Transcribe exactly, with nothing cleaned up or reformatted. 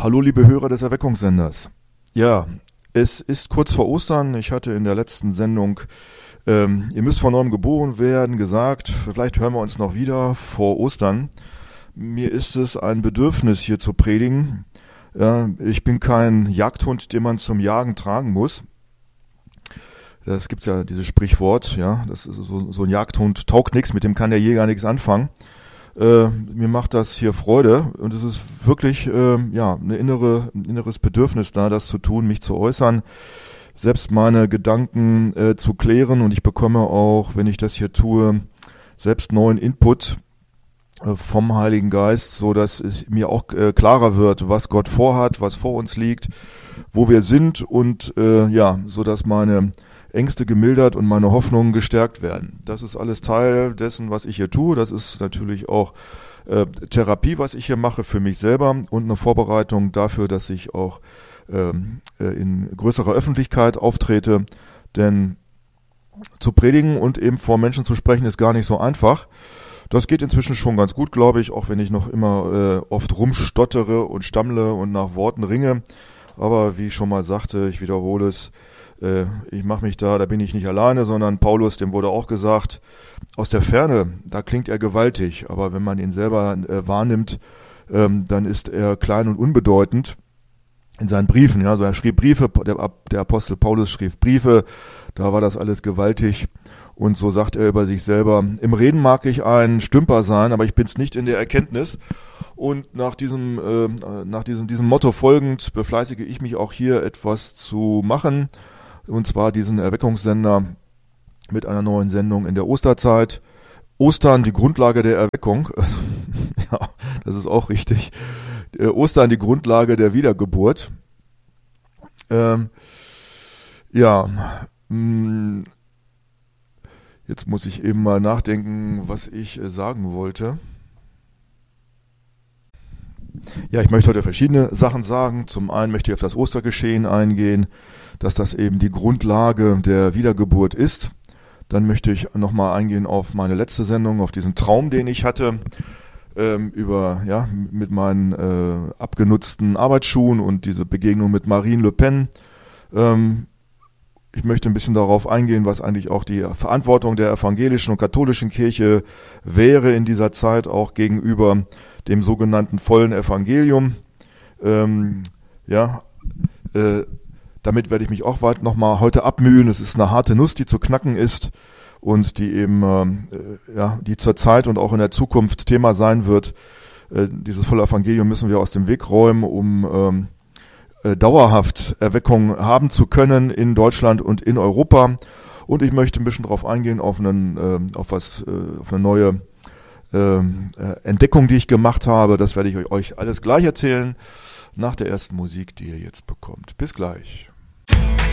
Hallo liebe Hörer des Erweckungssenders. Ja, es ist kurz vor Ostern. Ich hatte in der letzten Sendung, ähm, ihr müsst von neuem geboren werden, gesagt, vielleicht hören wir uns noch wieder vor Ostern. Mir ist es ein Bedürfnis, hier zu predigen. Ja, ich bin kein Jagdhund, den man zum Jagen tragen muss. Das gibt's ja, dieses Sprichwort, ja, das ist so, so ein Jagdhund taugt nichts, mit dem kann der Jäger nichts anfangen. Äh, mir macht das hier Freude und es ist wirklich äh, ja eine innere, ein inneres Bedürfnis da, das zu tun, mich zu äußern, selbst meine Gedanken äh, zu klären, und ich bekomme auch, wenn ich das hier tue, selbst neuen Input äh, vom Heiligen Geist, so dass es mir auch äh, klarer wird, was Gott vorhat, was vor uns liegt, wo wir sind, und äh, ja, so dass meine Ängste gemildert und meine Hoffnungen gestärkt werden. Das ist alles Teil dessen, was ich hier tue. Das ist natürlich auch äh, Therapie, was ich hier mache für mich selber, und eine Vorbereitung dafür, dass ich auch ähm, äh, in größerer Öffentlichkeit auftrete. Denn zu predigen und eben vor Menschen zu sprechen ist gar nicht so einfach. Das geht inzwischen schon ganz gut, glaube ich, auch wenn ich noch immer äh, oft rumstottere und stammle und nach Worten ringe. Aber wie ich schon mal sagte, ich wiederhole es, ich mache mich da, da bin ich nicht alleine, sondern Paulus, dem wurde auch gesagt, aus der Ferne, da klingt er gewaltig, aber wenn man ihn selber äh, wahrnimmt, ähm, dann ist er klein und unbedeutend in seinen Briefen. Ja, also er schrieb Briefe, der, der Apostel Paulus schrieb Briefe, da war das alles gewaltig, und so sagt er über sich selber: Im Reden mag ich ein Stümper sein, aber ich bin's nicht in der Erkenntnis. Und nach diesem, äh, nach diesem, diesem Motto folgend befleißige ich mich auch hier etwas zu machen. Und zwar diesen Erweckungssender mit einer neuen Sendung in der Osterzeit. Ostern, die Grundlage der Erweckung. Ja, das ist auch richtig. Äh, Ostern, die Grundlage der Wiedergeburt. Ähm, ja, mh, jetzt muss ich eben mal nachdenken, was ich äh, sagen wollte. Ja, ich möchte heute verschiedene Sachen sagen. Zum einen möchte ich auf das Ostergeschehen eingehen, dass das eben die Grundlage der Wiedergeburt ist. Dann möchte ich nochmal eingehen auf meine letzte Sendung, auf diesen Traum, den ich hatte, ähm, über, ja, mit meinen äh, abgenutzten Arbeitsschuhen und diese Begegnung mit Marine Le Pen. Ähm, ich möchte ein bisschen darauf eingehen, was eigentlich auch die Verantwortung der evangelischen und katholischen Kirche wäre in dieser Zeit, auch gegenüber dem sogenannten vollen Evangelium. Ähm, ja, äh, Damit werde ich mich auch weit nochmal heute abmühen. Es ist eine harte Nuss, die zu knacken ist und die eben, äh, ja, die zur Zeit und auch in der Zukunft Thema sein wird. Äh, dieses volle Evangelium müssen wir aus dem Weg räumen, um ähm, äh, dauerhaft Erweckung haben zu können in Deutschland und in Europa. Und ich möchte ein bisschen darauf eingehen, auf, einen, äh, auf, was, äh, auf eine neue äh, Entdeckung, die ich gemacht habe. Das werde ich euch alles gleich erzählen nach der ersten Musik, die ihr jetzt bekommt. Bis gleich.